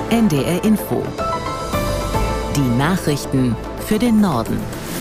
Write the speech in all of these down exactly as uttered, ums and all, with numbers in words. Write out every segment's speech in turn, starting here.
N D R Info. Die Nachrichten für den Norden.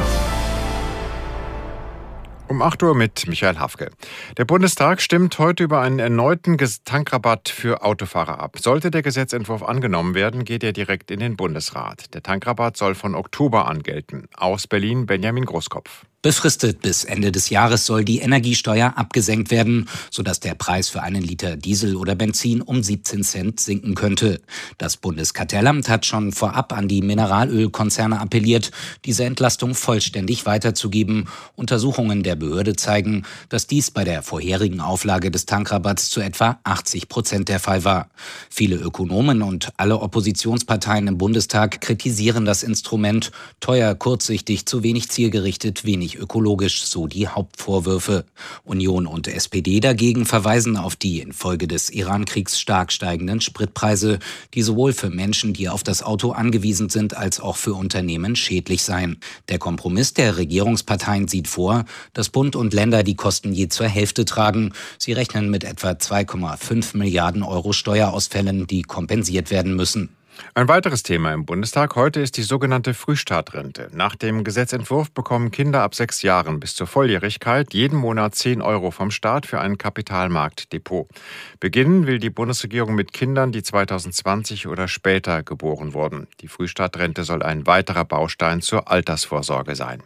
Um acht Uhr mit Michael Hafke. Der Bundestag stimmt heute über einen erneuten Tankrabatt für Autofahrer ab. Sollte der Gesetzentwurf angenommen werden, geht er direkt in den Bundesrat. Der Tankrabatt soll von Oktober an gelten. Aus Berlin Benjamin Großkopf. Befristet bis Ende des Jahres soll die Energiesteuer abgesenkt werden, sodass der Preis für einen Liter Diesel oder Benzin um siebzehn Cent sinken könnte. Das Bundeskartellamt hat schon vorab an die Mineralölkonzerne appelliert, diese Entlastung vollständig weiterzugeben. Untersuchungen der Behörde zeigen, dass dies bei der vorherigen Auflage des Tankrabatts zu etwa achtzig Prozent der Fall war. Viele Ökonomen und alle Oppositionsparteien im Bundestag kritisieren das Instrument. Teuer, kurzsichtig, zu wenig zielgerichtet, wenig ökologisch, so die Hauptvorwürfe. Union und S P D dagegen verweisen auf die infolge des Iran-Kriegs stark steigenden Spritpreise, die sowohl für Menschen, die auf das Auto angewiesen sind, als auch für Unternehmen schädlich seien. Der Kompromiss der Regierungsparteien sieht vor, dass Bund und Länder die Kosten je zur Hälfte tragen. Sie rechnen mit etwa zwei Komma fünf Milliarden Euro Steuerausfällen, die kompensiert werden müssen. Ein weiteres Thema im Bundestag heute ist die sogenannte Frühstartrente. Nach dem Gesetzentwurf bekommen Kinder ab sechs Jahren bis zur Volljährigkeit jeden Monat zehn Euro vom Staat für ein Kapitalmarktdepot. Beginnen will die Bundesregierung mit Kindern, die zweitausendzwanzig oder später geboren wurden. Die Frühstartrente soll ein weiterer Baustein zur Altersvorsorge sein.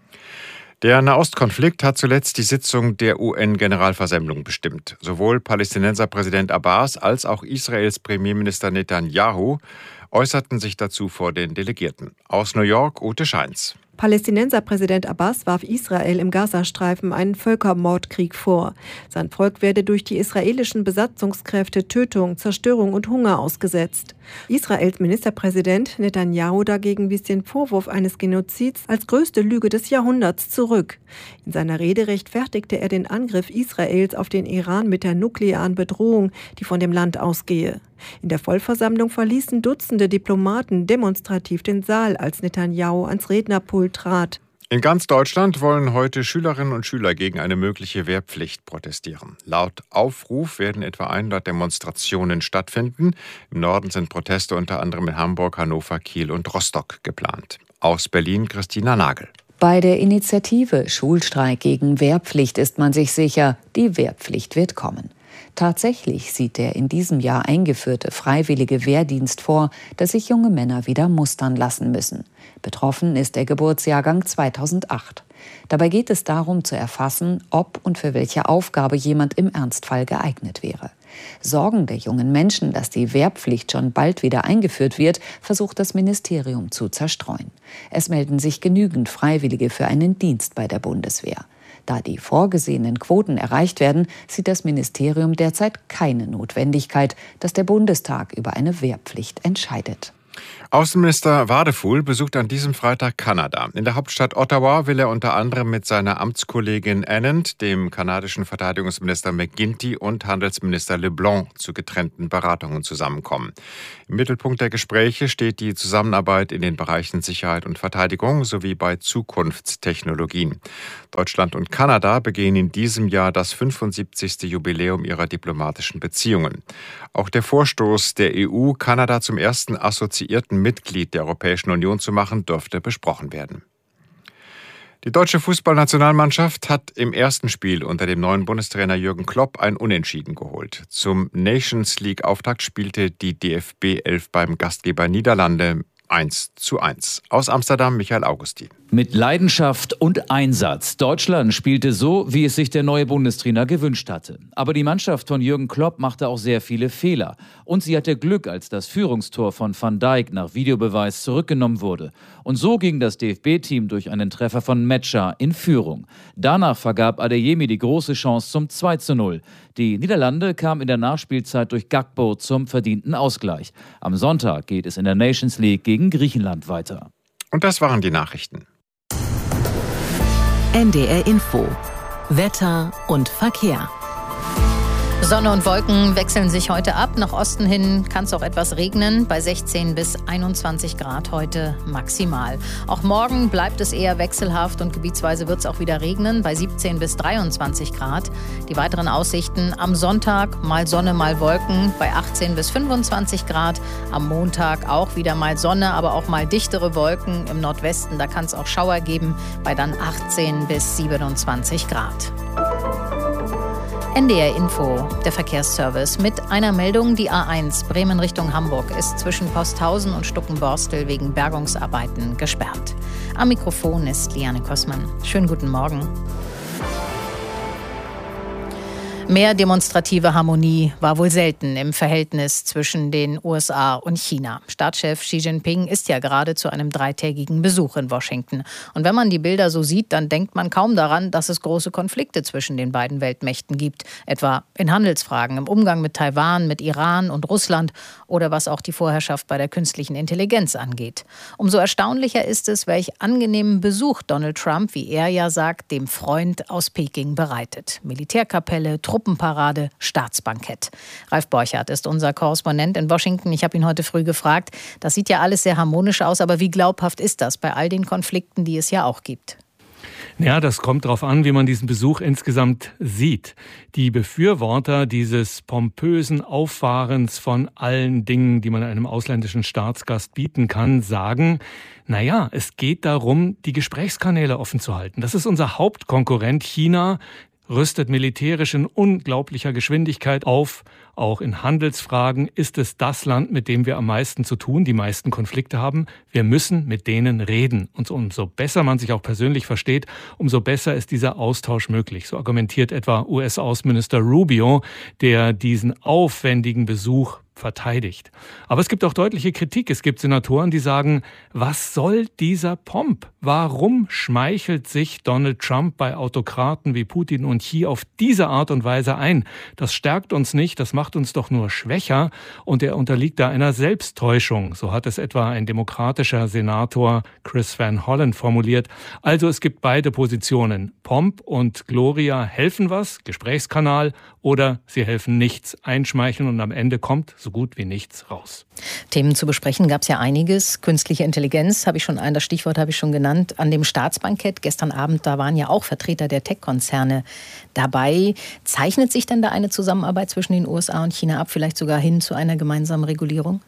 Der Nahostkonflikt hat zuletzt die Sitzung der U N-Generalversammlung bestimmt. Sowohl Palästinenserpräsident Abbas als auch Israels Premierminister Netanyahu äußerten sich dazu vor den Delegierten. Aus New York Ute Scheins. Palästinenserpräsident Abbas warf Israel im Gazastreifen einen Völkermordkrieg vor. Sein Volk werde durch die israelischen Besatzungskräfte Tötung, Zerstörung und Hunger ausgesetzt. Israels Ministerpräsident Netanyahu dagegen wies den Vorwurf eines Genozids als größte Lüge des Jahrhunderts zurück. In seiner Rede rechtfertigte er den Angriff Israels auf den Iran mit der nuklearen Bedrohung, die von dem Land ausgehe. In der Vollversammlung verließen Dutzende Diplomaten demonstrativ den Saal, als Netanyahu ans Rednerpult trat. In ganz Deutschland wollen heute Schülerinnen und Schüler gegen eine mögliche Wehrpflicht protestieren. Laut Aufruf werden etwa hundert Demonstrationen stattfinden. Im Norden sind Proteste unter anderem in Hamburg, Hannover, Kiel und Rostock geplant. Aus Berlin Christina Nagel. Bei der Initiative Schulstreik gegen Wehrpflicht ist man sich sicher, die Wehrpflicht wird kommen. Tatsächlich sieht der in diesem Jahr eingeführte freiwillige Wehrdienst vor, dass sich junge Männer wieder mustern lassen müssen. Betroffen ist der Geburtsjahrgang zweitausendacht. Dabei geht es darum zu erfassen, ob und für welche Aufgabe jemand im Ernstfall geeignet wäre. Sorgen der jungen Menschen, dass die Wehrpflicht schon bald wieder eingeführt wird, versucht das Ministerium zu zerstreuen. Es melden sich genügend Freiwillige für einen Dienst bei der Bundeswehr. Da die vorgesehenen Quoten erreicht werden, sieht das Ministerium derzeit keine Notwendigkeit, dass der Bundestag über eine Wehrpflicht entscheidet. Außenminister Wadefuhl besucht an diesem Freitag Kanada. In der Hauptstadt Ottawa will er unter anderem mit seiner Amtskollegin Anand, dem kanadischen Verteidigungsminister McGuinty und Handelsminister LeBlanc zu getrennten Beratungen zusammenkommen. Im Mittelpunkt der Gespräche steht die Zusammenarbeit in den Bereichen Sicherheit und Verteidigung sowie bei Zukunftstechnologien. Deutschland und Kanada begehen in diesem Jahr das fünfundsiebzigste Jubiläum ihrer diplomatischen Beziehungen. Auch der Vorstoß der E U, Kanada zum ersten assoziierten Mitglied der Europäischen Union zu machen, dürfte besprochen werden. Die deutsche Fußballnationalmannschaft hat im ersten Spiel unter dem neuen Bundestrainer Jürgen Klopp ein Unentschieden geholt. Zum Nations League-Auftakt spielte die D F B elf beim Gastgeber Niederlande eins zu eins. Aus Amsterdam Michael Augustin. Mit Leidenschaft und Einsatz. Deutschland spielte so, wie es sich der neue Bundestrainer gewünscht hatte. Aber die Mannschaft von Jürgen Klopp machte auch sehr viele Fehler. Und sie hatte Glück, als das Führungstor von Van Dijk nach Videobeweis zurückgenommen wurde. Und so ging das D F B-Team durch einen Treffer von Metscher in Führung. Danach vergab Adeyemi die große Chance zum zwei zu null. Die Niederlande kamen in der Nachspielzeit durch Gakpo zum verdienten Ausgleich. Am Sonntag geht es in der Nations League gegen Griechenland weiter. Und das waren die Nachrichten. N D R Info. Wetter und Verkehr. Sonne und Wolken wechseln sich heute ab. Nach Osten hin kann es auch etwas regnen. Bei sechzehn bis einundzwanzig Grad heute maximal. Auch morgen bleibt es eher wechselhaft und gebietsweise wird es auch wieder regnen. Bei siebzehn bis dreiundzwanzig Grad. Die weiteren Aussichten am Sonntag mal Sonne, mal Wolken bei achtzehn bis fünfundzwanzig Grad. Am Montag auch wieder mal Sonne, aber auch mal dichtere Wolken im Nordwesten. Da kann es auch Schauer geben bei dann achtzehn bis siebenundzwanzig Grad. N D R Info, der Verkehrsservice mit einer Meldung. Die A eins Bremen Richtung Hamburg ist zwischen Posthausen und Stuckenborstel wegen Bergungsarbeiten gesperrt. Am Mikrofon ist Liane Kossmann. Schönen guten Morgen. Mehr demonstrative Harmonie war wohl selten im Verhältnis zwischen den U S A und China. Staatschef Xi Jinping ist ja gerade zu einem dreitägigen Besuch in Washington. Und wenn man die Bilder so sieht, dann denkt man kaum daran, dass es große Konflikte zwischen den beiden Weltmächten gibt. Etwa in Handelsfragen, im Umgang mit Taiwan, mit Iran und Russland oder was auch die Vorherrschaft bei der künstlichen Intelligenz angeht. Umso erstaunlicher ist es, welch angenehmen Besuch Donald Trump, wie er ja sagt, dem Freund aus Peking bereitet. Militärkapelle, Truppenparade, Staatsbankett. Ralf Borchardt ist unser Korrespondent in Washington. Ich habe ihn heute früh gefragt. Das sieht ja alles sehr harmonisch aus, aber wie glaubhaft ist das bei all den Konflikten, die es ja auch gibt? Ja, das kommt darauf an, wie man diesen Besuch insgesamt sieht. Die Befürworter dieses pompösen Auffahrens von allen Dingen, die man einem ausländischen Staatsgast bieten kann, sagen, naja, es geht darum, die Gesprächskanäle offen zu halten. Das ist unser Hauptkonkurrent China, rüstet militärisch in unglaublicher Geschwindigkeit auf. Auch in Handelsfragen ist es das Land, mit dem wir am meisten zu tun, die meisten Konflikte haben. Wir müssen mit denen reden. Und umso besser man sich auch persönlich versteht, umso besser ist dieser Austausch möglich. So argumentiert etwa U S-Außenminister Rubio, der diesen aufwendigen Besuch verteidigt. Aber es gibt auch deutliche Kritik. Es gibt Senatoren, die sagen, was soll dieser Pomp? Warum schmeichelt sich Donald Trump bei Autokraten wie Putin und Xi auf diese Art und Weise ein? Das stärkt uns nicht, das macht uns doch nur schwächer und er unterliegt da einer Selbsttäuschung. So hat es etwa ein demokratischer Senator Chris Van Hollen formuliert. Also es gibt beide Positionen. Pomp und Gloria helfen was, Gesprächskanal, oder sie helfen nichts, einschmeicheln und am Ende kommt so gut wie nichts raus. Themen zu besprechen gab es ja einiges. Künstliche Intelligenz habe ich schon ein, das Stichwort habe ich schon genannt. An dem Staatsbankett gestern Abend, da waren ja auch Vertreter der Tech-Konzerne dabei. Zeichnet sich denn da eine Zusammenarbeit zwischen den U S A und China ab, vielleicht sogar hin zu einer gemeinsamen Regulierung?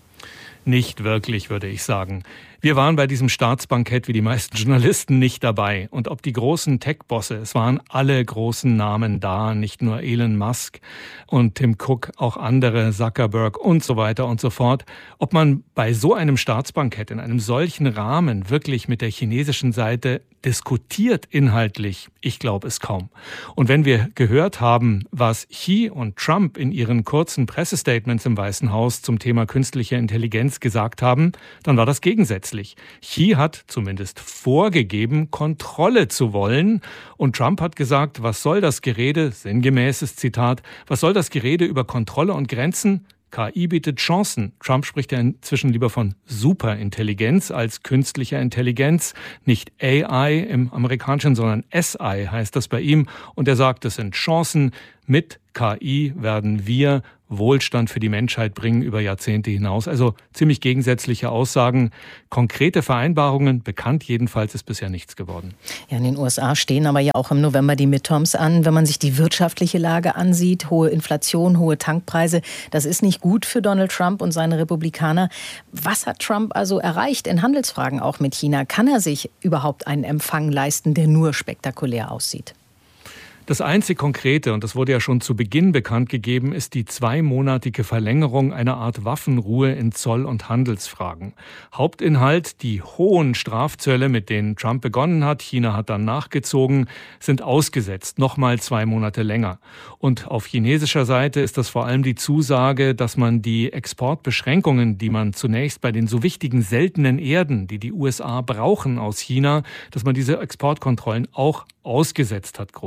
Nicht wirklich, würde ich sagen. Wir waren bei diesem Staatsbankett wie die meisten Journalisten nicht dabei. Und ob die großen Tech-Bosse, es waren alle großen Namen da, nicht nur Elon Musk und Tim Cook, auch andere, Zuckerberg und so weiter und so fort. Ob man bei so einem Staatsbankett in einem solchen Rahmen wirklich mit der chinesischen Seite diskutiert inhaltlich, ich glaube es kaum. Und wenn wir gehört haben, was Xi und Trump in ihren kurzen Pressestatements im Weißen Haus zum Thema künstliche Intelligenz gesagt haben, dann war das gegensätzlich. Xi hat zumindest vorgegeben, Kontrolle zu wollen. Und Trump hat gesagt, was soll das Gerede, sinngemäßes Zitat, was soll das Gerede über Kontrolle und Grenzen? K I bietet Chancen. Trump spricht ja inzwischen lieber von Superintelligenz als künstlicher Intelligenz. Nicht A I im Amerikanischen, sondern S I heißt das bei ihm. Und er sagt, es sind Chancen. Mit K I werden wir Wohlstand für die Menschheit bringen über Jahrzehnte hinaus. Also ziemlich gegensätzliche Aussagen. Konkrete Vereinbarungen, bekannt jedenfalls, ist bisher nichts geworden. Ja, in den U S A stehen aber ja auch im November die Midterms an. Wenn man sich die wirtschaftliche Lage ansieht, hohe Inflation, hohe Tankpreise, das ist nicht gut für Donald Trump und seine Republikaner. Was hat Trump also erreicht in Handelsfragen auch mit China? Kann er sich überhaupt einen Empfang leisten, der nur spektakulär aussieht? Das einzig Konkrete, und das wurde ja schon zu Beginn bekannt gegeben, ist die zweimonatige Verlängerung einer Art Waffenruhe in Zoll- und Handelsfragen. Hauptinhalt, die hohen Strafzölle, mit denen Trump begonnen hat, China hat dann nachgezogen, sind ausgesetzt, nochmal zwei Monate länger. Und auf chinesischer Seite ist das vor allem die Zusage, dass man die Exportbeschränkungen, die man zunächst bei den so wichtigen seltenen Erden, die die U S A brauchen aus China, dass man diese Exportkontrollen auch ausgesetzt hat, großen Teil.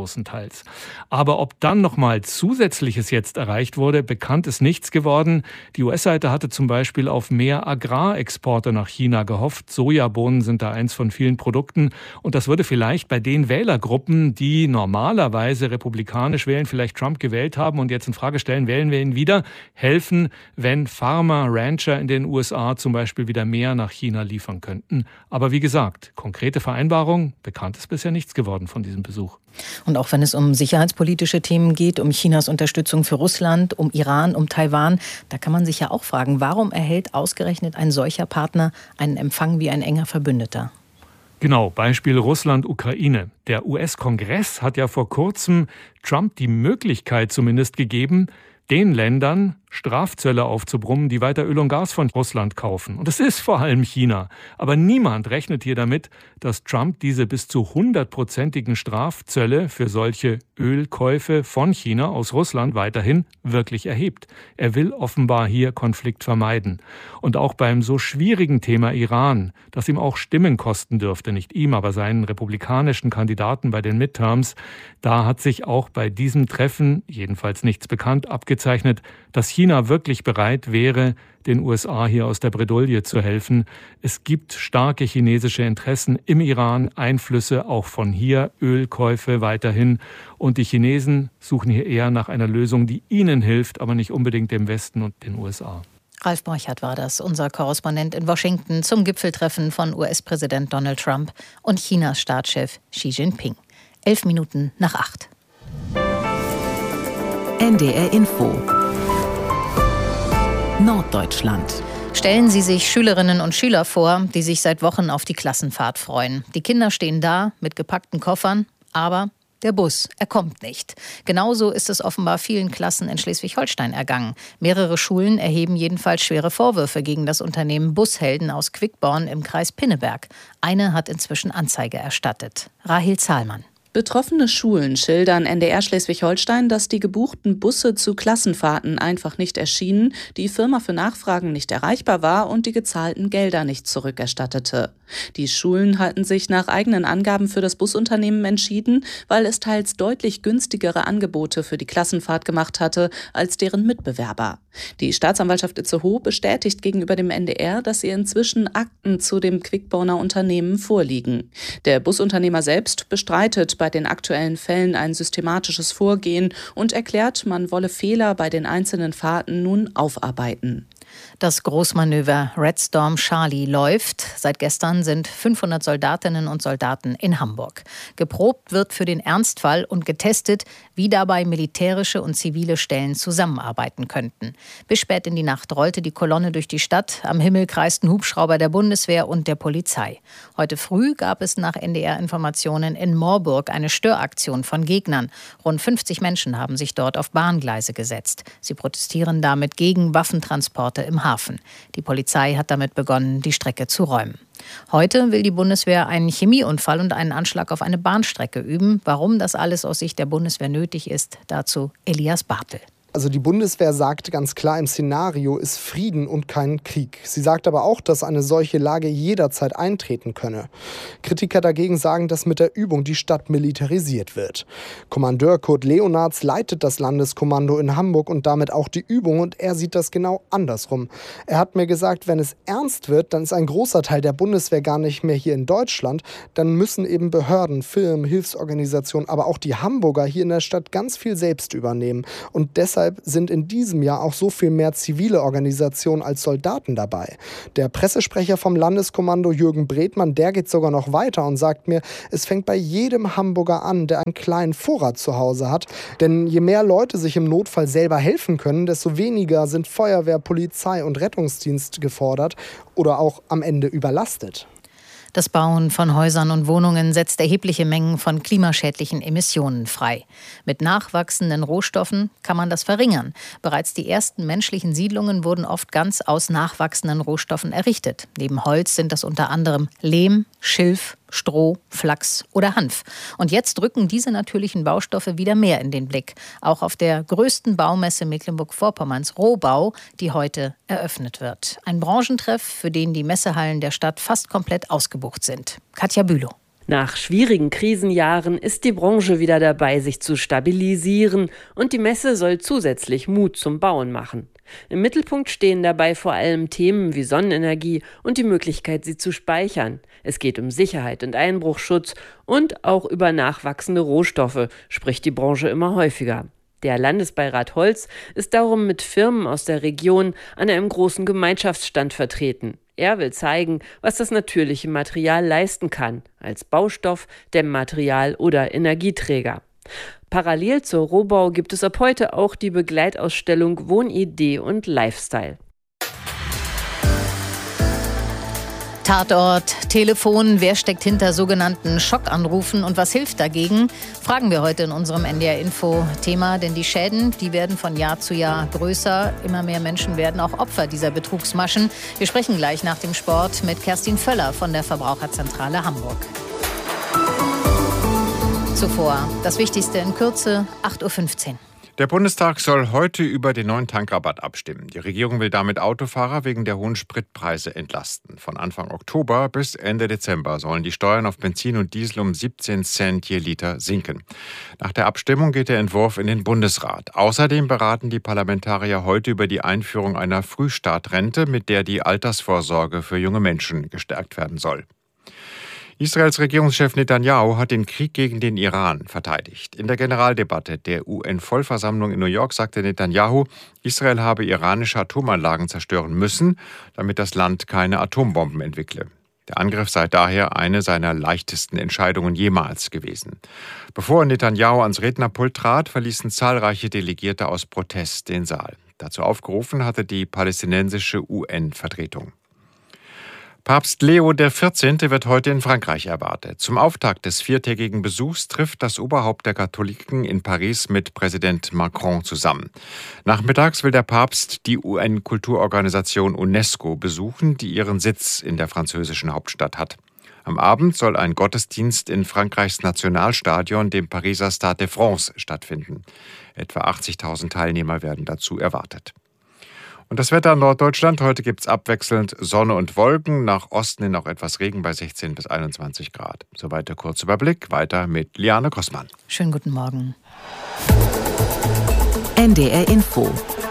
jedenfalls. Aber ob dann nochmal Zusätzliches jetzt erreicht wurde, bekannt ist nichts geworden. Die U S-Seite hatte zum Beispiel auf mehr Agrarexporte nach China gehofft. Sojabohnen sind da eins von vielen Produkten. Und das würde vielleicht bei den Wählergruppen, die normalerweise republikanisch wählen, vielleicht Trump gewählt haben und jetzt in Frage stellen, wählen wir ihn wieder, helfen, wenn Farmer, Rancher in den U S A zum Beispiel wieder mehr nach China liefern könnten. Aber wie gesagt, konkrete Vereinbarung, bekannt ist bisher nichts geworden von diesem Besuch. Und auch wenn es um sicherheitspolitische Themen geht, um Chinas Unterstützung für Russland, um Iran, um Taiwan, da kann man sich ja auch fragen, warum erhält ausgerechnet ein solcher Partner einen Empfang wie ein enger Verbündeter? Genau, Beispiel Russland-Ukraine. Der U S-Kongress hat ja vor kurzem Trump die Möglichkeit zumindest gegeben, den Ländern Strafzölle aufzubrummen, die weiter Öl und Gas von Russland kaufen. Und es ist vor allem China. Aber niemand rechnet hier damit, dass Trump diese bis zu hundertprozentigen Strafzölle für solche Ölkäufe von China aus Russland weiterhin wirklich erhebt. Er will offenbar hier Konflikt vermeiden. Und auch beim so schwierigen Thema Iran, das ihm auch Stimmen kosten dürfte, nicht ihm, aber seinen republikanischen Kandidaten bei den Midterms, da hat sich auch bei diesem Treffen, jedenfalls nichts bekannt, abgezeichnet, dass China wirklich bereit wäre, den U S A hier aus der Bredouille zu helfen. Es gibt starke chinesische Interessen im Iran, Einflüsse auch von hier, Ölkäufe weiterhin. Und die Chinesen suchen hier eher nach einer Lösung, die ihnen hilft, aber nicht unbedingt dem Westen und den U S A. Ralf Borchardt war das, unser Korrespondent in Washington zum Gipfeltreffen von U S-Präsident Donald Trump und Chinas Staatschef Xi Jinping. Elf Minuten nach acht. N D R Info Norddeutschland. Stellen Sie sich Schülerinnen und Schüler vor, die sich seit Wochen auf die Klassenfahrt freuen. Die Kinder stehen da mit gepackten Koffern, aber der Bus, er kommt nicht. Genauso ist es offenbar vielen Klassen in Schleswig-Holstein ergangen. Mehrere Schulen erheben jedenfalls schwere Vorwürfe gegen das Unternehmen Bushelden aus Quickborn im Kreis Pinneberg. Eine hat inzwischen Anzeige erstattet. Rahel Zahlmann. Betroffene Schulen schildern N D R Schleswig-Holstein, dass die gebuchten Busse zu Klassenfahrten einfach nicht erschienen, die Firma für Nachfragen nicht erreichbar war und die gezahlten Gelder nicht zurückerstattete. Die Schulen hatten sich nach eigenen Angaben für das Busunternehmen entschieden, weil es teils deutlich günstigere Angebote für die Klassenfahrt gemacht hatte als deren Mitbewerber. Die Staatsanwaltschaft Itzehoe bestätigt gegenüber dem N D R, dass ihr inzwischen Akten zu dem Quickborner Unternehmen vorliegen. Der Busunternehmer selbst bestreitet bei den aktuellen Fällen ein systematisches Vorgehen und erklärt, man wolle Fehler bei den einzelnen Fahrten nun aufarbeiten. Das Großmanöver Red Storm Charlie läuft. Seit gestern sind fünfhundert Soldatinnen und Soldaten in Hamburg. Geprobt wird für den Ernstfall und getestet, wie dabei militärische und zivile Stellen zusammenarbeiten könnten. Bis spät in die Nacht rollte die Kolonne durch die Stadt. Am Himmel kreisten Hubschrauber der Bundeswehr und der Polizei. Heute früh gab es nach N D R-Informationen in Moorburg eine Störaktion von Gegnern. Rund fünfzig Menschen haben sich dort auf Bahngleise gesetzt. Sie protestieren damit gegen Waffentransporte im Hafen. Die Polizei hat damit begonnen, die Strecke zu räumen. Heute will die Bundeswehr einen Chemieunfall und einen Anschlag auf eine Bahnstrecke üben. Warum das alles aus Sicht der Bundeswehr nötig ist, dazu Elias Bartel. Also die Bundeswehr sagt ganz klar, im Szenario ist Frieden und kein Krieg. Sie sagt aber auch, dass eine solche Lage jederzeit eintreten könne. Kritiker dagegen sagen, dass mit der Übung die Stadt militarisiert wird. Kommandeur Kurt Leonards leitet das Landeskommando in Hamburg und damit auch die Übung und er sieht das genau andersrum. Er hat mir gesagt, wenn es ernst wird, dann ist ein großer Teil der Bundeswehr gar nicht mehr hier in Deutschland. Dann müssen eben Behörden, Firmen, Hilfsorganisationen, aber auch die Hamburger hier in der Stadt ganz viel selbst übernehmen. Und deshalb sind in diesem Jahr auch so viel mehr zivile Organisationen als Soldaten dabei. Der Pressesprecher vom Landeskommando Jürgen Bredmann, der geht sogar noch weiter und sagt mir, es fängt bei jedem Hamburger an, der einen kleinen Vorrat zu Hause hat. Denn je mehr Leute sich im Notfall selber helfen können, desto weniger sind Feuerwehr, Polizei und Rettungsdienst gefordert oder auch am Ende überlastet. Das Bauen von Häusern und Wohnungen setzt erhebliche Mengen von klimaschädlichen Emissionen frei. Mit nachwachsenden Rohstoffen kann man das verringern. Bereits die ersten menschlichen Siedlungen wurden oft ganz aus nachwachsenden Rohstoffen errichtet. Neben Holz sind das unter anderem Lehm, Schilf, Stroh, Flachs oder Hanf. Und jetzt drücken diese natürlichen Baustoffe wieder mehr in den Blick. Auch auf der größten Baumesse Mecklenburg-Vorpommerns, Rohbau, die heute eröffnet wird. Ein Branchentreff, für den die Messehallen der Stadt fast komplett ausgebucht sind. Katja Bülow. Nach schwierigen Krisenjahren ist die Branche wieder dabei, sich zu stabilisieren, und die Messe soll zusätzlich Mut zum Bauen machen. Im Mittelpunkt stehen dabei vor allem Themen wie Sonnenenergie und die Möglichkeit, sie zu speichern. Es geht um Sicherheit und Einbruchschutz und auch über nachwachsende Rohstoffe, spricht die Branche immer häufiger. Der Landesbeirat Holz ist darum mit Firmen aus der Region an einem großen Gemeinschaftsstand vertreten. Er will zeigen, was das natürliche Material leisten kann, als Baustoff, Dämmmaterial oder Energieträger. Parallel zur Rohbau gibt es ab heute auch die Begleitausstellung Wohnidee und Lifestyle. Tatort, Telefon, wer steckt hinter sogenannten Schockanrufen und was hilft dagegen? Fragen wir heute in unserem N D R-Info-Thema, denn die Schäden, die werden von Jahr zu Jahr größer. Immer mehr Menschen werden auch Opfer dieser Betrugsmaschen. Wir sprechen gleich nach dem Sport mit Kerstin Völler von der Verbraucherzentrale Hamburg. Zuvor das Wichtigste in Kürze, acht Uhr fünfzehn. Der Bundestag soll heute über den neuen Tankrabatt abstimmen. Die Regierung will damit Autofahrer wegen der hohen Spritpreise entlasten. Von Anfang Oktober bis Ende Dezember sollen die Steuern auf Benzin und Diesel um siebzehn Cent je Liter sinken. Nach der Abstimmung geht der Entwurf in den Bundesrat. Außerdem beraten die Parlamentarier heute über die Einführung einer Frühstartrente, mit der die Altersvorsorge für junge Menschen gestärkt werden soll. Israels Regierungschef Netanyahu hat den Krieg gegen den Iran verteidigt. In der Generaldebatte der U N-Vollversammlung in New York sagte Netanyahu, Israel habe iranische Atomanlagen zerstören müssen, damit das Land keine Atombomben entwickle. Der Angriff sei daher eine seiner leichtesten Entscheidungen jemals gewesen. Bevor Netanyahu ans Rednerpult trat, verließen zahlreiche Delegierte aus Protest den Saal. Dazu aufgerufen hatte die palästinensische U N-Vertretung. Papst Leo der vierzehnte wird heute in Frankreich erwartet. Zum Auftakt des viertägigen Besuchs trifft das Oberhaupt der Katholiken in Paris mit Präsident Macron zusammen. Nachmittags will der Papst die U N-Kulturorganisation UNESCO besuchen, die ihren Sitz in der französischen Hauptstadt hat. Am Abend soll ein Gottesdienst in Frankreichs Nationalstadion, dem Pariser Stade de France, stattfinden. Etwa achtzigtausend Teilnehmer werden dazu erwartet. Und das Wetter in Norddeutschland. Heute gibt es abwechselnd Sonne und Wolken. Nach Osten hin auch etwas Regen bei sechzehn bis einundzwanzig Grad. Soweit der Kurzüberblick. Weiter mit Liane Grossmann. Schönen guten Morgen. N D R Info.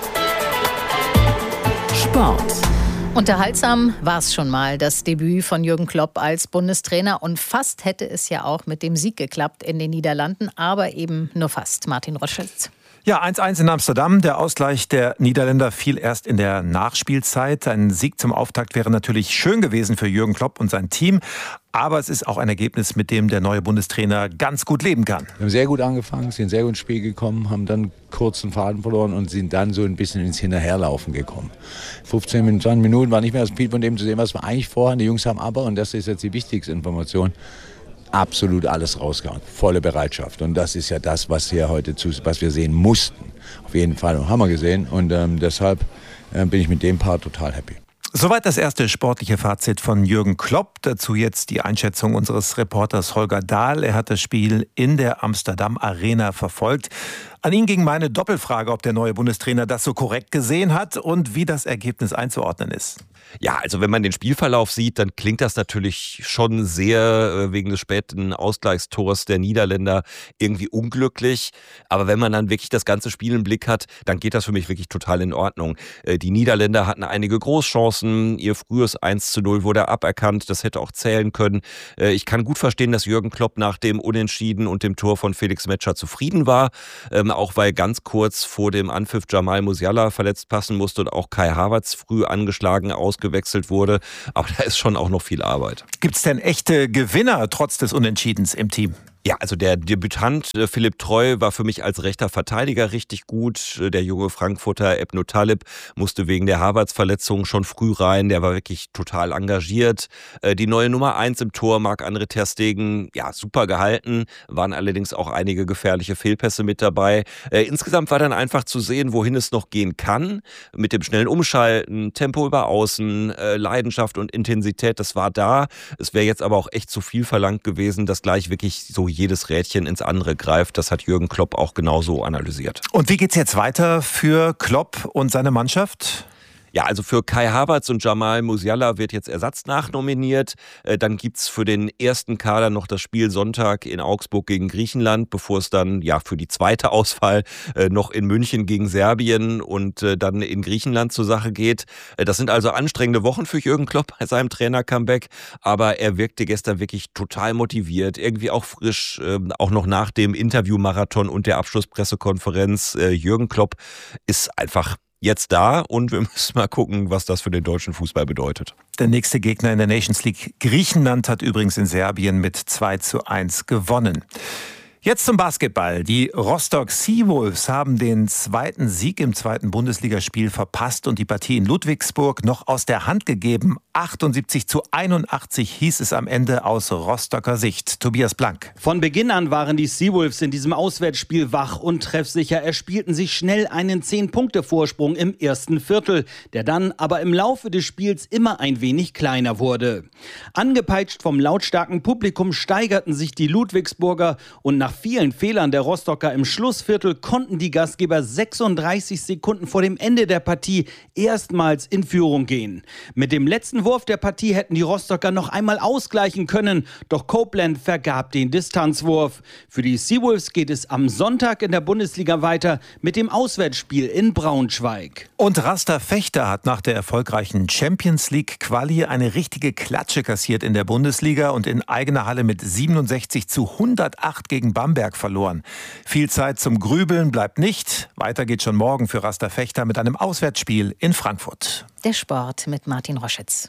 Sport. Unterhaltsam war es schon mal, das Debüt von Jürgen Klopp als Bundestrainer. Und fast hätte es ja auch mit dem Sieg geklappt in den Niederlanden. Aber eben nur fast. Martin Rotschitz. Ja, eins eins in Amsterdam. Der Ausgleich der Niederländer fiel erst in der Nachspielzeit. Ein Sieg zum Auftakt wäre natürlich schön gewesen für Jürgen Klopp und sein Team. Aber es ist auch ein Ergebnis, mit dem der neue Bundestrainer ganz gut leben kann. Wir haben sehr gut angefangen, sind sehr gut ins Spiel gekommen, haben dann kurz den Faden verloren und sind dann so ein bisschen ins Hinterherlaufen gekommen. fünfzehn, zwanzig Minuten war nicht mehr viel von dem zu sehen, was wir eigentlich vorhaben. Die Jungs haben aber, und das ist jetzt die wichtigste Information, absolut alles rausgehauen. Volle Bereitschaft. Und das ist ja das, was wir heute zu, was wir sehen mussten. Auf jeden Fall haben wir gesehen. Und ähm, deshalb äh, bin ich mit dem Part total happy. Soweit das erste sportliche Fazit von Jürgen Klopp. Dazu jetzt die Einschätzung unseres Reporters Holger Dahl. Er hat das Spiel in der Amsterdam Arena verfolgt. An ihn ging meine Doppelfrage, ob der neue Bundestrainer das so korrekt gesehen hat und wie das Ergebnis einzuordnen ist. Ja, also wenn man den Spielverlauf sieht, dann klingt das natürlich schon sehr äh, wegen des späten Ausgleichstors der Niederländer irgendwie unglücklich. Aber wenn man dann wirklich das ganze Spiel im Blick hat, dann geht das für mich wirklich total in Ordnung. Äh, die Niederländer hatten einige Großchancen. Ihr frühes eins zu null wurde aberkannt. Das hätte auch zählen können. Äh, ich kann gut verstehen, dass Jürgen Klopp nach dem Unentschieden und dem Tor von Felix Metscher zufrieden war. Ähm, auch weil ganz kurz vor dem Anpfiff Jamal Musiala verletzt passen musste und auch Kai Havertz früh angeschlagen ausgewechselt wurde. Aber da ist schon auch noch viel Arbeit. Gibt es denn echte Gewinner trotz des Unentschiedens im Team? Ja, also der Debütant äh, Philipp Treu war für mich als rechter Verteidiger richtig gut. Der junge Frankfurter Ebno Talib musste wegen der Havertz-Verletzung schon früh rein. Der war wirklich total engagiert. Äh, die neue Nummer eins im Tor, Marc-André ter Stegen, ja, super gehalten. Waren allerdings auch einige gefährliche Fehlpässe mit dabei. Äh, insgesamt war dann einfach zu sehen, wohin es noch gehen kann. Mit dem schnellen Umschalten, Tempo über Außen, äh, Leidenschaft und Intensität, das war da. Es wäre jetzt aber auch echt zu viel verlangt gewesen, dass gleich wirklich so jedes Rädchen ins andere greift. Das hat Jürgen Klopp auch genauso analysiert. Und wie geht's jetzt weiter für Klopp und seine Mannschaft? Ja, also für Kai Havertz und Jamal Musiala wird jetzt Ersatz nachnominiert. Äh, dann gibt's für den ersten Kader noch das Spiel Sonntag in Augsburg gegen Griechenland, bevor es dann ja für die zweite Auswahl äh, noch in München gegen Serbien und äh, dann in Griechenland zur Sache geht. Äh, das sind also anstrengende Wochen für Jürgen Klopp bei seinem Trainer-Comeback, aber er wirkte gestern wirklich total motiviert, irgendwie auch frisch, äh, auch noch nach dem Interviewmarathon und der Abschlusspressekonferenz. Äh, Jürgen Klopp ist einfach jetzt da und wir müssen mal gucken, was das für den deutschen Fußball bedeutet. Der nächste Gegner in der Nations League, Griechenland, hat übrigens in Serbien mit zwei zu eins gewonnen. Jetzt zum Basketball. Die Rostock Seawolves haben den zweiten Sieg im zweiten Bundesligaspiel verpasst und die Partie in Ludwigsburg noch aus der Hand gegeben. achtundsiebzig zu einundachtzig hieß es am Ende aus Rostocker Sicht. Tobias Blank. Von Beginn an waren die Seawolves in diesem Auswärtsspiel wach und treffsicher. Erspielten sich schnell einen zehn-Punkte-Vorsprung im ersten Viertel, der dann aber im Laufe des Spiels immer ein wenig kleiner wurde. Angepeitscht vom lautstarken Publikum steigerten sich die Ludwigsburger und nach vielen Fehlern der Rostocker im Schlussviertel konnten die Gastgeber sechsunddreißig Sekunden vor dem Ende der Partie erstmals in Führung gehen. Mit dem letzten Wurf der Partie hätten die Rostocker noch einmal ausgleichen können, doch Copeland vergab den Distanzwurf. Für die Seawolves geht es am Sonntag in der Bundesliga weiter mit dem Auswärtsspiel in Braunschweig. Und Rasta Fechter hat nach der erfolgreichen Champions League Quali eine richtige Klatsche kassiert in der Bundesliga und in eigener Halle mit siebenundsechzig zu hundertacht gegen Bamberg verloren. Viel Zeit zum Grübeln bleibt nicht. Weiter geht schon morgen für Rasta Fechter mit einem Auswärtsspiel in Frankfurt. Der Sport mit Martin Roschitz.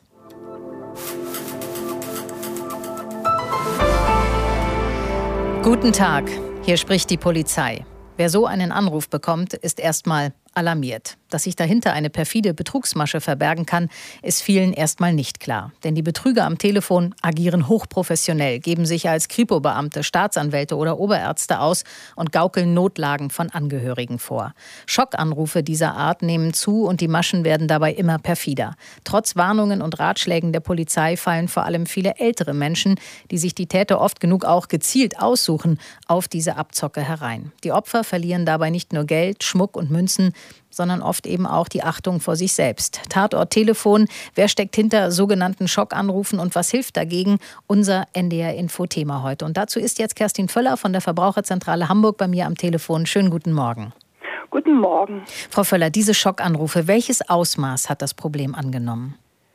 Guten Tag, hier spricht die Polizei. Wer so einen Anruf bekommt, ist erstmal alarmiert. Dass sich dahinter eine perfide Betrugsmasche verbergen kann, ist vielen erstmal nicht klar. Denn die Betrüger am Telefon agieren hochprofessionell, geben sich als Kripo-Beamte, Staatsanwälte oder Oberärzte aus und gaukeln Notlagen von Angehörigen vor. Schockanrufe dieser Art nehmen zu und die Maschen werden dabei immer perfider. Trotz Warnungen und Ratschlägen der Polizei fallen vor allem viele ältere Menschen, die sich die Täter oft genug auch gezielt aussuchen, auf diese Abzocke herein. Die Opfer verlieren dabei nicht nur Geld, Schmuck und Münzen, sondern oft eben auch die Achtung vor sich selbst. Tatort Telefon, wer steckt hinter sogenannten Schockanrufen und was hilft dagegen? Unser N D R-Info-Thema heute. Und dazu ist jetzt Kerstin Völler von der Verbraucherzentrale Hamburg bei mir am Telefon. Schönen guten Morgen. Guten Morgen. Frau Völler, diese Schockanrufe, welches Ausmaß hat das Problem angenommen?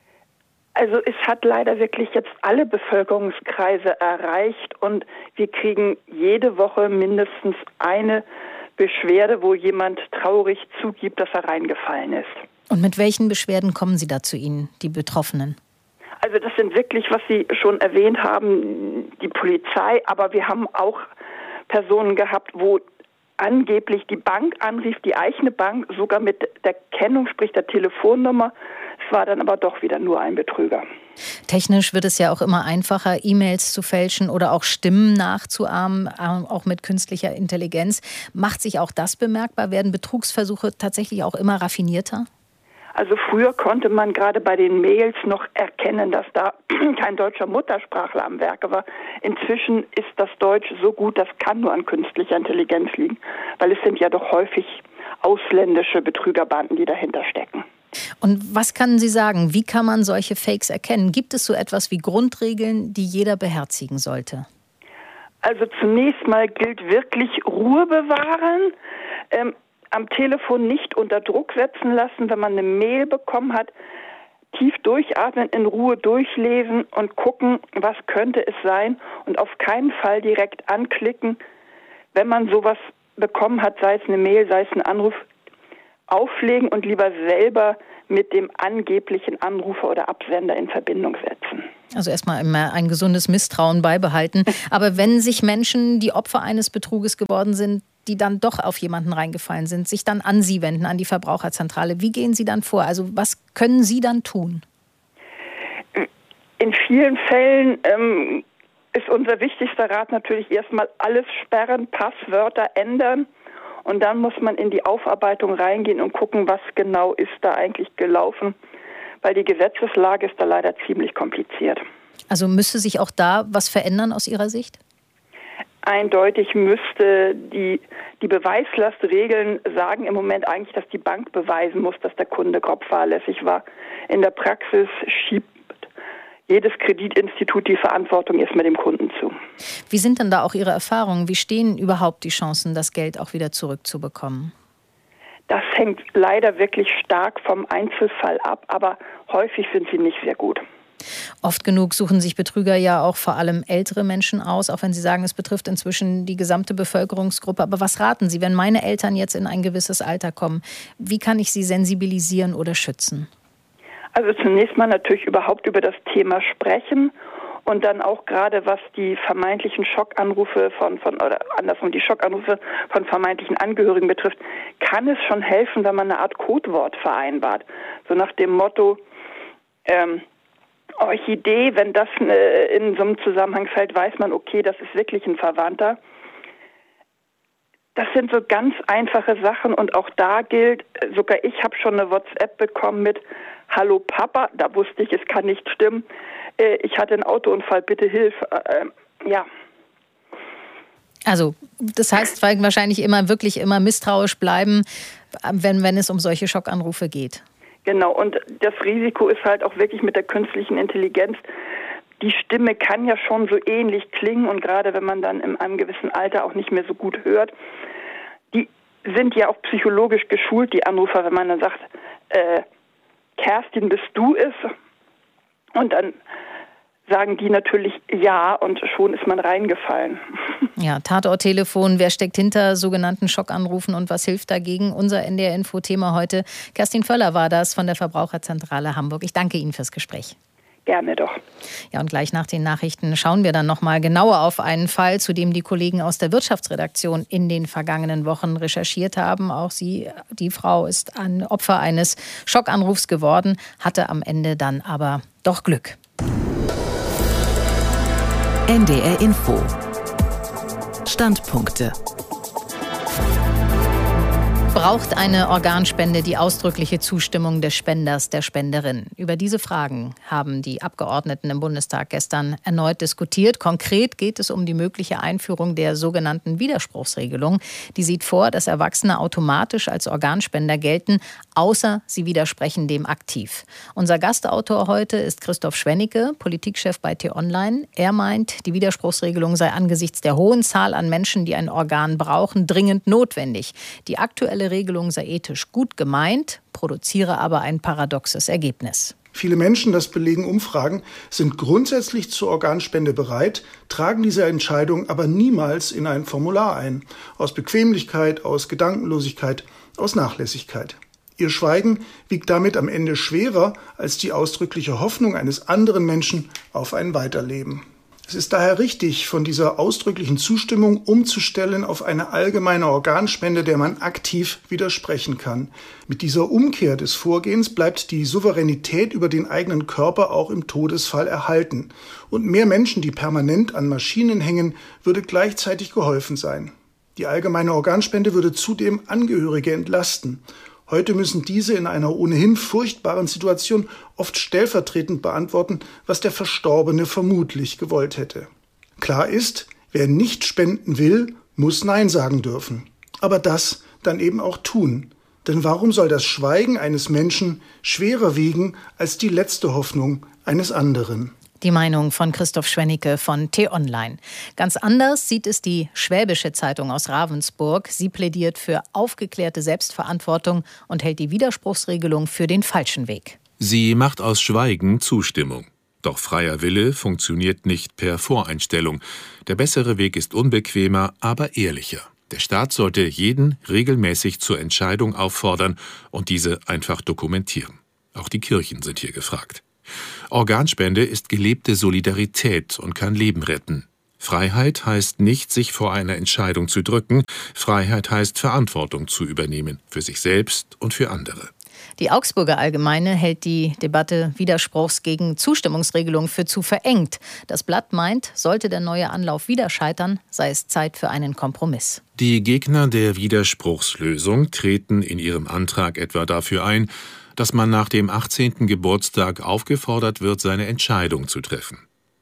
Also es hat leider wirklich jetzt alle Bevölkerungskreise erreicht und wir kriegen jede Woche mindestens eine Beschwerde, wo jemand traurig zugibt, dass er reingefallen ist. Und mit welchen Beschwerden kommen Sie da zu Ihnen, die Betroffenen? Also das sind wirklich, was Sie schon erwähnt haben, die Polizei, aber wir haben auch Personen gehabt, wo angeblich die Bank anrief, die eigene Bank, sogar mit der Kennung, sprich der Telefonnummer. Es war dann aber doch wieder nur ein Betrüger. Technisch wird es ja auch immer einfacher, E-Mails zu fälschen oder auch Stimmen nachzuahmen, auch mit künstlicher Intelligenz. Macht sich auch das bemerkbar? Werden Betrugsversuche tatsächlich auch immer raffinierter? Also früher konnte man gerade bei den Mails noch erkennen, dass da kein deutscher Muttersprachler am Werke war. Inzwischen ist das Deutsch so gut, das kann nur an künstlicher Intelligenz liegen, weil es sind ja doch häufig ausländische Betrügerbanden, die dahinter stecken. Und was können Sie sagen? Wie kann man solche Fakes erkennen? Gibt es so etwas wie Grundregeln, die jeder beherzigen sollte? Also zunächst mal gilt wirklich Ruhe bewahren, ähm, am Telefon nicht unter Druck setzen lassen, wenn man eine Mail bekommen hat, tief durchatmen, in Ruhe durchlesen und gucken, was könnte es sein und auf keinen Fall direkt anklicken, wenn man sowas bekommen hat, sei es eine Mail, sei es ein Anruf, auflegen und lieber selber mit dem angeblichen Anrufer oder Absender in Verbindung setzen. Also erstmal immer ein gesundes Misstrauen beibehalten. Aber wenn sich Menschen, die Opfer eines Betruges geworden sind, die dann doch auf jemanden reingefallen sind, sich dann an Sie wenden, an die Verbraucherzentrale, wie gehen Sie dann vor? Also was können Sie dann tun? In vielen Fällen ähm, ist unser wichtigster Rat natürlich erstmal alles sperren, Passwörter ändern. Und dann muss man in die Aufarbeitung reingehen und gucken, was genau ist da eigentlich gelaufen, weil die Gesetzeslage ist da leider ziemlich kompliziert. Also müsste sich auch da was verändern aus Ihrer Sicht? eindeutig müsste die, die Beweislastregeln sagen im Moment eigentlich, dass die Bank beweisen muss, dass der Kunde grob fahrlässig war. In der Praxis schiebt jedes Kreditinstitut die Verantwortung erstmal dem Kunden zu. Wie sind denn da auch Ihre Erfahrungen? Wie stehen überhaupt die Chancen, das Geld auch wieder zurückzubekommen? Das hängt leider wirklich stark vom Einzelfall ab, aber häufig sind sie nicht sehr gut. Oft genug suchen sich Betrüger ja auch vor allem ältere Menschen aus, auch wenn Sie sagen, es betrifft inzwischen die gesamte Bevölkerungsgruppe. Aber was raten Sie, wenn meine Eltern jetzt in ein gewisses Alter kommen? Wie kann ich sie sensibilisieren oder schützen? Also zunächst mal natürlich überhaupt über das Thema sprechen und dann auch gerade was die vermeintlichen Schockanrufe von, von oder andersrum die Schockanrufe von vermeintlichen Angehörigen betrifft, kann es schon helfen, wenn man eine Art Codewort vereinbart. So nach dem Motto, ähm, Orchidee, wenn das äh, in so einem Zusammenhang fällt, weiß man, okay, das ist wirklich ein Verwandter. Das sind so ganz einfache Sachen und auch da gilt, sogar ich habe schon eine WhatsApp bekommen mit Hallo Papa, da wusste ich, es kann nicht stimmen. Äh, ich hatte einen Autounfall, bitte hilf. Äh, ja. Also das heißt wahrscheinlich immer wirklich immer misstrauisch bleiben, wenn, wenn es um solche Schockanrufe geht. Genau, und das Risiko ist halt auch wirklich mit der künstlichen Intelligenz. Die Stimme kann ja schon so ähnlich klingen und gerade wenn man dann in einem gewissen Alter auch nicht mehr so gut hört, die sind ja auch psychologisch geschult, die Anrufer, wenn man dann sagt, äh, Kerstin, bist du es? Und dann sagen die natürlich ja und schon ist man reingefallen. Ja, Tatort-Telefon, wer steckt hinter sogenannten Schockanrufen und was hilft dagegen? Unser N D R-Info-Thema heute. Kerstin Völler war das von der Verbraucherzentrale Hamburg. Ich danke Ihnen fürs Gespräch. Gerne doch. Ja, und gleich nach den Nachrichten schauen wir dann noch mal genauer auf einen Fall, zu dem die Kollegen aus der Wirtschaftsredaktion in den vergangenen Wochen recherchiert haben. Auch sie, die Frau, ist ein Opfer eines Schockanrufs geworden, hatte am Ende dann aber doch Glück. N D R Info. Standpunkte. Braucht eine Organspende die ausdrückliche Zustimmung des Spenders, der Spenderin? Über diese Fragen haben die Abgeordneten im Bundestag gestern erneut diskutiert. Konkret geht es um die mögliche Einführung der sogenannten Widerspruchsregelung. Die sieht vor, dass Erwachsene automatisch als Organspender gelten, außer sie widersprechen dem aktiv. Unser Gastautor heute ist Christoph Schwennicke, Politikchef bei T-Online. Er meint, die Widerspruchsregelung sei angesichts der hohen Zahl an Menschen, die ein Organ brauchen, dringend notwendig. Die aktuelle Regelung sei ethisch gut gemeint, produziere aber ein paradoxes Ergebnis. Viele Menschen, das belegen Umfragen, sind grundsätzlich zur Organspende bereit, tragen diese Entscheidung aber niemals in ein Formular ein. Aus Bequemlichkeit, aus Gedankenlosigkeit, aus Nachlässigkeit. Ihr Schweigen wiegt damit am Ende schwerer als die ausdrückliche Hoffnung eines anderen Menschen auf ein Weiterleben. Es ist daher richtig, von dieser ausdrücklichen Zustimmung umzustellen auf eine allgemeine Organspende, der man aktiv widersprechen kann. Mit dieser Umkehr des Vorgehens bleibt die Souveränität über den eigenen Körper auch im Todesfall erhalten. Und mehr Menschen, die permanent an Maschinen hängen, würde gleichzeitig geholfen sein. Die allgemeine Organspende würde zudem Angehörige entlasten. Heute müssen diese in einer ohnehin furchtbaren Situation oft stellvertretend beantworten, was der Verstorbene vermutlich gewollt hätte. Klar ist, wer nicht spenden will, muss Nein sagen dürfen. Aber das dann eben auch tun. Denn warum soll das Schweigen eines Menschen schwerer wiegen als die letzte Hoffnung eines anderen? Die Meinung von Christoph Schwennicke von T-Online. Ganz anders sieht es die Schwäbische Zeitung aus Ravensburg. Sie plädiert für aufgeklärte Selbstverantwortung und hält die Widerspruchsregelung für den falschen Weg. Sie macht aus Schweigen Zustimmung. Doch freier Wille funktioniert nicht per Voreinstellung. Der bessere Weg ist unbequemer, aber ehrlicher. Der Staat sollte jeden regelmäßig zur Entscheidung auffordern und diese einfach dokumentieren. Auch die Kirchen sind hier gefragt. Organspende ist gelebte Solidarität und kann Leben retten. Freiheit heißt nicht, sich vor einer Entscheidung zu drücken. Freiheit heißt, Verantwortung zu übernehmen, für sich selbst und für andere. Die Augsburger Allgemeine hält die Debatte Widerspruchs gegen Zustimmungsregelung für zu verengt. Das Blatt meint, sollte der neue Anlauf wieder scheitern, sei es Zeit für einen Kompromiss. Die Gegner der Widerspruchslösung treten in ihrem Antrag etwa dafür ein, dass man nach dem achtzehnten Geburtstag aufgefordert wird, seine Entscheidung zu treffen.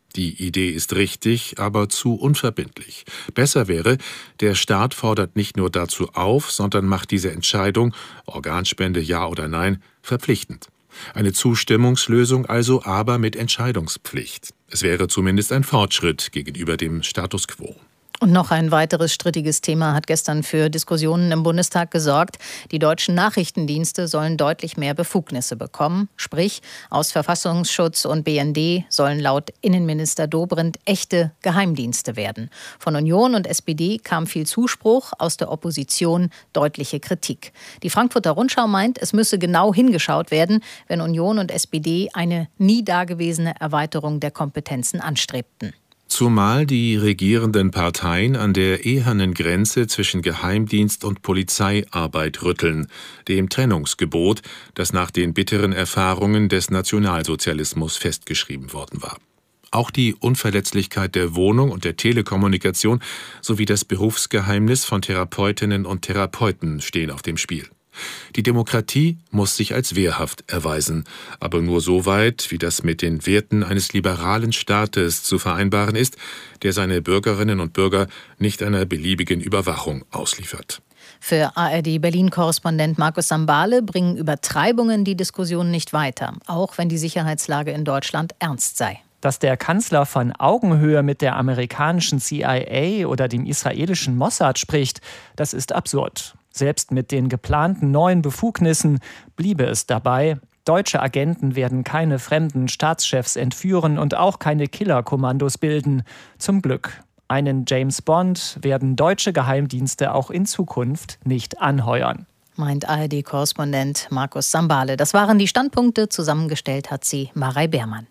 Die Idee ist richtig, aber zu unverbindlich. Besser wäre, der Staat fordert nicht nur dazu auf, sondern macht diese Entscheidung, Organspende ja oder nein, verpflichtend. Eine Zustimmungslösung also, aber mit Entscheidungspflicht. Es wäre zumindest ein Fortschritt gegenüber dem Status quo. Und noch ein weiteres strittiges Thema hat gestern für Diskussionen im Bundestag gesorgt. Die deutschen Nachrichtendienste sollen deutlich mehr Befugnisse bekommen. Sprich, aus Verfassungsschutz und B N D sollen laut Innenminister Dobrindt echte Geheimdienste werden. Von Union und S P D kam viel Zuspruch, aus der Opposition deutliche Kritik. Die Frankfurter Rundschau meint, es müsse genau hingeschaut werden, wenn Union und S P D eine nie dagewesene Erweiterung der Kompetenzen anstrebten. Zumal die regierenden Parteien an der ehernen Grenze zwischen Geheimdienst und Polizeiarbeit rütteln, dem Trennungsgebot, das nach den bitteren Erfahrungen des Nationalsozialismus festgeschrieben worden war. Auch die Unverletzlichkeit der Wohnung und der Telekommunikation sowie das Berufsgeheimnis von Therapeutinnen und Therapeuten stehen auf dem Spiel. Die Demokratie muss sich als wehrhaft erweisen, aber nur so weit, wie das mit den Werten eines liberalen Staates zu vereinbaren ist, der seine Bürgerinnen und Bürger nicht einer beliebigen Überwachung ausliefert. Für A R D-Berlin-Korrespondent Markus Sambale bringen Übertreibungen die Diskussion nicht weiter, auch wenn die Sicherheitslage in Deutschland ernst sei. Dass der Kanzler von Augenhöhe mit der amerikanischen C I A oder dem israelischen Mossad spricht, das ist absurd. Selbst mit den geplanten neuen Befugnissen bliebe es dabei. Deutsche Agenten werden keine fremden Staatschefs entführen und auch keine Killerkommandos bilden. Zum Glück. Einen James Bond werden deutsche Geheimdienste auch in Zukunft nicht anheuern. Meint A R D-Korrespondent Markus Sambale. Das waren die Standpunkte. Zusammengestellt hat sie Marei Beermann.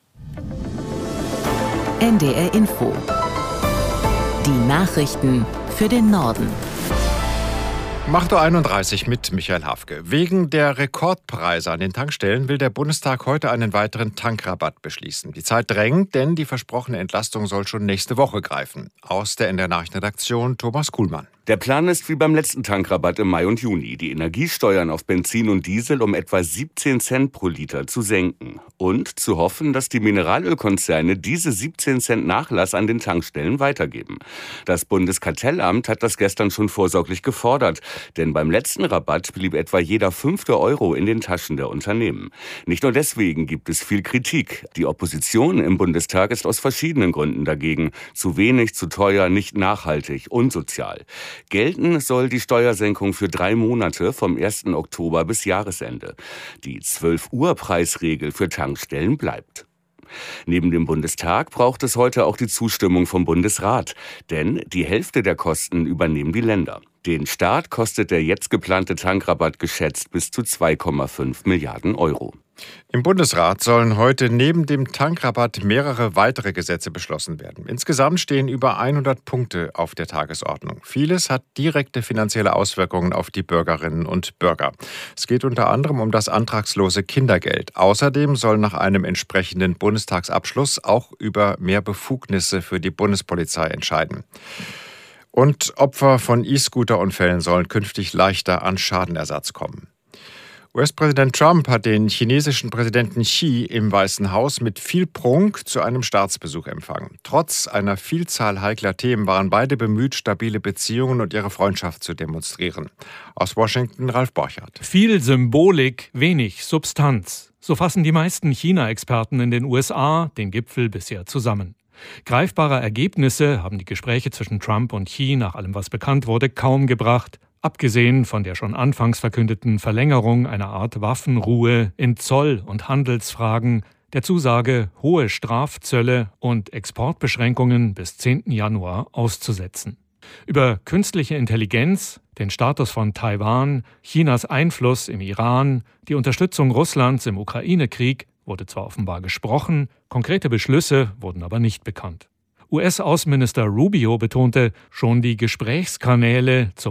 N D R Info. Die Nachrichten für den Norden. Um acht Uhr einunddreißig mit Michael Hafke. Wegen der Rekordpreise an den Tankstellen will der Bundestag heute einen weiteren Tankrabatt beschließen. Die Zeit drängt, denn die versprochene Entlastung soll schon nächste Woche greifen. Aus der N D R-Nachrichtenredaktion Thomas Kuhlmann. Der Plan ist wie beim letzten Tankrabatt im Mai und Juni, die Energiesteuern auf Benzin und Diesel um etwa siebzehn Cent pro Liter zu senken. Und zu hoffen, dass die Mineralölkonzerne diese siebzehn Cent Nachlass an den Tankstellen weitergeben. Das Bundeskartellamt hat das gestern schon vorsorglich gefordert. Denn beim letzten Rabatt blieb etwa jeder fünfte Euro in den Taschen der Unternehmen. Nicht nur deswegen gibt es viel Kritik. Die Opposition im Bundestag ist aus verschiedenen Gründen dagegen. Zu wenig, zu teuer, nicht nachhaltig, unsozial. Gelten soll die Steuersenkung für drei Monate vom ersten Oktober bis Jahresende. Die zwölf Uhr Preisregel für Tankstellen bleibt. Neben dem Bundestag braucht es heute auch die Zustimmung vom Bundesrat. Denn die Hälfte der Kosten übernehmen die Länder. Den Staat kostet der jetzt geplante Tankrabatt geschätzt bis zu zwei Komma fünf Milliarden Euro. Im Bundesrat sollen heute neben dem Tankrabatt mehrere weitere Gesetze beschlossen werden. Insgesamt stehen über hundert Punkte auf der Tagesordnung. Vieles hat direkte finanzielle Auswirkungen auf die Bürgerinnen und Bürger. Es geht unter anderem um das antragslose Kindergeld. Außerdem soll nach einem entsprechenden Bundestagsabschluss auch über mehr Befugnisse für die Bundespolizei entscheiden. Und Opfer von E-Scooter-Unfällen sollen künftig leichter an Schadenersatz kommen. U S-Präsident Trump hat den chinesischen Präsidenten Xi im Weißen Haus mit viel Prunk zu einem Staatsbesuch empfangen. Trotz einer Vielzahl heikler Themen waren beide bemüht, stabile Beziehungen und ihre Freundschaft zu demonstrieren. Aus Washington Ralf Borchardt. Viel Symbolik, wenig Substanz. So fassen die meisten China-Experten in den U S A den Gipfel bisher zusammen. Greifbare Ergebnisse haben die Gespräche zwischen Trump und Xi nach allem, was bekannt wurde, kaum gebracht. Abgesehen von der schon anfangs verkündeten Verlängerung einer Art Waffenruhe in Zoll- und Handelsfragen, der Zusage, hohe Strafzölle und Exportbeschränkungen bis zehnten Januar auszusetzen. Über künstliche Intelligenz, den Status von Taiwan, Chinas Einfluss im Iran, die Unterstützung Russlands im Ukraine-Krieg wurde zwar offenbar gesprochen, konkrete Beschlüsse wurden aber nicht bekannt. U S-Außenminister Rubio betonte, schon die Gesprächskanäle zum